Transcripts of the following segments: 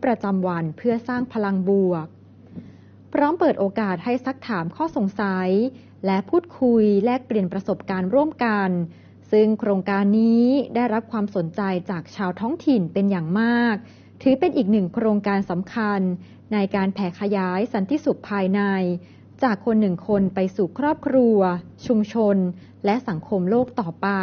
ประจำวันเพื่อสร้างพลังบวกพร้อมเปิดโอกาสให้ซักถามข้อสงสัยและพูดคุยแลกเปลี่ยนประสบการณ์ร่วมกันซึ่งโครงการนี้ได้รับความสนใจจากชาวท้องถิ่นเป็นอย่างมากถือเป็นอีกหนึ่งโครงการสำคัญในการแผ่ขยายสันติสุขภายในจากคนหนึ่งคนไปสู่ครอบครัวชุมชนและสังคมโลกต่อไป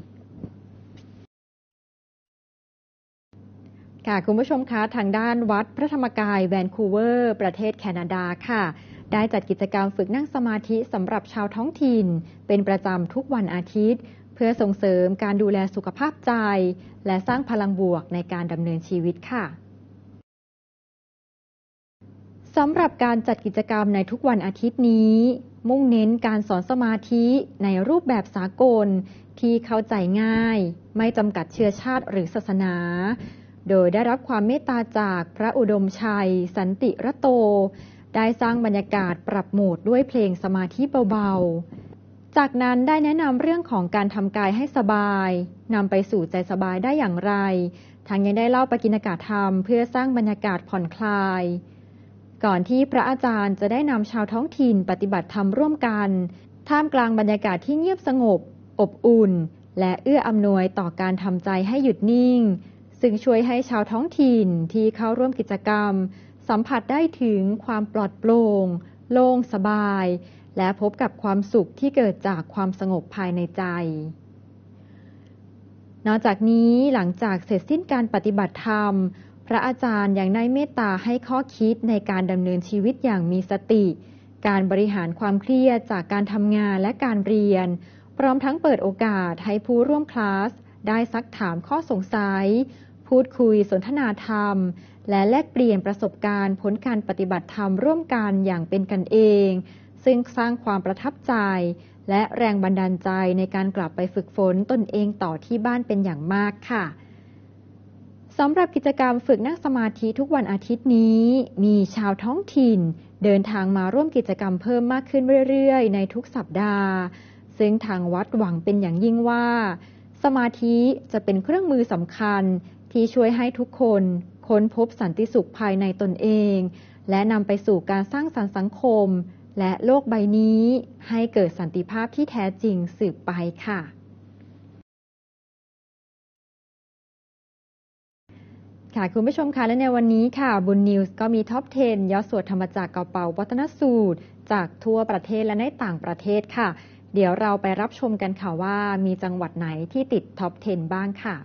ค่ะคุณผู้ชมคะทางด้านวัดพระธรรมกายแวนคูเวอร์ประเทศแคนาดาค่ะได้จัดกิจกรรมฝึกนั่งสมาธิสำหรับชาวท้องถิ่นเป็นประจำทุกวันอาทิตย์เพื่อส่งเสริมการดูแลสุขภาพใจและสร้างพลังบวกในการดำเนินชีวิตค่ะสำหรับการจัดกิจกรรมในทุกวันอาทิตย์นี้มุ่งเน้นการสอนสมาธิในรูปแบบสากลที่เข้าใจง่ายไม่จำกัดเชื้อชาติหรือศาสนาโดยได้รับความเมตตาจากพระอุดมชัยสันติระโตได้สร้างบรรยากาศปรับโหมดด้วยเพลงสมาธิเบาๆจากนั้นได้แนะนำเรื่องของการทำกายให้สบายนำไปสู่ใจสบายได้อย่างไรทั้งยังได้เล่าปกิณกธรรมเพื่อสร้างบรรยากาศผ่อนคลายก่อนที่พระอาจารย์จะได้นำชาวท้องถิ่นปฏิบัติธรรมร่วมกันท่ามกลางบรรยากาศที่เงียบสงบอบอุ่นและเอื้ออำนวยต่อการทำใจให้หยุดนิ่งซึ่งช่วยให้ชาวท้องถิ่นที่เข้าร่วมกิจกรรมสัมผัสได้ถึงความปลอดโปร่งโล่งสบายและพบกับความสุขที่เกิดจากความสงบภายในใจนอกจากนี้หลังจากเสร็จสิ้นการปฏิบัติธรรมพระอาจารย์ยังได้เมตตาให้ข้อคิดในการดำเนินชีวิตอย่างมีสติการบริหารความเครียดจากการทำงานและการเรียนพร้อมทั้งเปิดโอกาสให้ผู้ร่วมคลาสได้ซักถามข้อสงสัยพูดคุยสนทนาธรรมและแลกเปลี่ยนประสบการณ์ผลการปฏิบัติธรรมร่วมกันอย่างเป็นกันเองซึ่งสร้างความประทับใจและแรงบันดาลใจในการกลับไปฝึกฝนตนเองต่อที่บ้านเป็นอย่างมากค่ะสำหรับกิจกรรมฝึกนั่งสมาธิทุกวันอาทิตย์นี้มีชาวท้องถิ่นเดินทางมาร่วมกิจกรรมเพิ่มมากขึ้นเรื่อยๆในทุกสัปดาห์ซึ่งทางวัดหวังเป็นอย่างยิ่งว่าสมาธิจะเป็นเครื่องมือสำคัญที่ช่วยให้ทุกคนค้นพบสันติสุขภายในตนเองและนำไปสู่การสร้างสรรค์สังคมและโลกใบนี้ให้เกิดสันติภาพที่แท้จริงสืบไปค่ะค่ะคุณผู้ชมคะและในวันนี้ค่ะบุญนิวส์ก็มีท็อป 10 ยอดสวดธรรมจักรเก่าเป่าวัฒนสูตรจากทั่วประเทศและในต่างประเทศค่ะเดี๋ยวเราไปรับชมกันค่ะว่ามีจังหวัดไหนที่ติดท็อป 10 บ้างค่ะ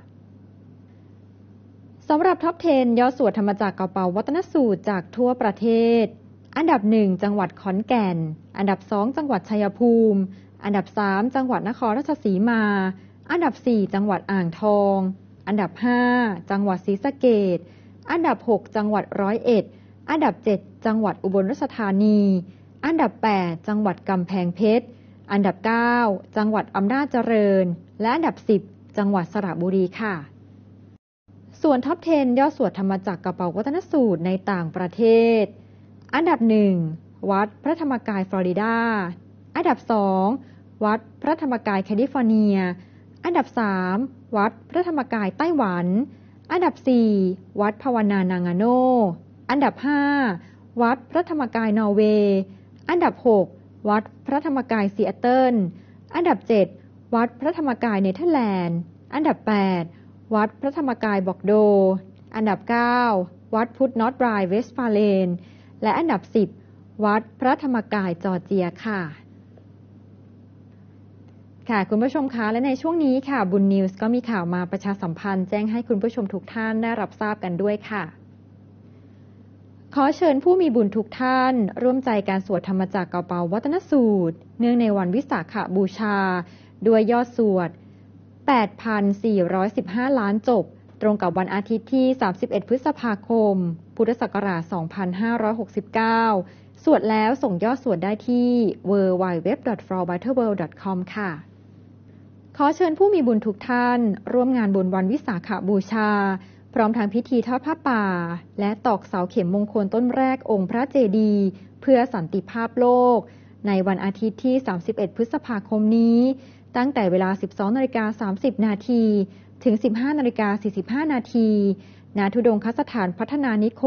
สำหรับท็อป 10 ยอดสวดธรรมจักรเก่าเป่าวัฒนสูตรจากทั่วประเทศอันดับ 1 จังหวัดขอนแก่นอันดับ 2 จังหวัดชัยภูมิอันดับ 3 จังหวัดนครราชสีมาอันดับ 4 จังหวัดอ่างทองอันดับ 5 จังหวัดศรีสะเกษอันดับ 6 จังหวัดร้อยเอ็ดอันดับ 7 จังหวัดอุบลราชธานีอันดับ 8 จังหวัดกำแพงเพชรอันดับ 9 จังหวัดอำนาจเจริญและอันดับ 10 จังหวัดสระบุรีค่ะส่วนท็อป 10 ยอดสวดธรรมจักรเก่าเป่าวัฒนสูตรในต่างประเทศอันดับ 1 วัดพระธรรมกายฟลอริดาอันดับ 2 วัดพระธรรมกายแคลิฟอร์เนียอันดับ 3 วัดพระธรรมกายไต้หวันอันดับ 4 วัดภาวนานางาโนอันดับ 5 วัดพระธรรมกายนอร์เวย์อันดับ 6 วัดพระธรรมกายซีแอตเทิลอันดับ 7 วัดพระธรรมกายเนเธอร์แลนด์อันดับ 8 วัดพระธรรมกายบอกโดอันดับ 9 วัดพุทธนอร์ทไบรน์เวสต์ฟาเลนและอันดับ 10 วัดพระธรรมกายจอร์เจียค่ะค่ะคุณผู้ชมคะและในช่วงนี้ค่ะบุญนิวส์ก็มีข่าวมาประชาสัมพันธ์แจ้งให้คุณผู้ชมทุกท่านได้รับทราบกันด้วยค่ะขอเชิญผู้มีบุญทุกท่านร่วมใจการสวดธรรมจักรเก่าเป่าวัฒนสูตรเนื่องในวันวิสาขบูชาด้วยยอดสวด 8,415 ล้านจบตรงกับวันอาทิตย์ที่31 พฤษภาคมพุทธศักราช 2569 สวดแล้วส่งยอดสวดได้ที่ www.flowbitterworld.com ค่ะขอเชิญผู้มีบุญทุกท่านร่วมงานบุญวันวิสาขบูชาพร้อมทางพิธีทอดผ้าป่าและตอกเสาเข็มมงคลต้นแรกองค์พระเจดีย์เพื่อสันติภาพโลกในวันอาทิตย์ที่31 พฤษภาคมนี้ตั้งแต่เวลา 12:30 นาทีถึง 15:45 นาทีณ ธุดงคสถานพัฒนานิคม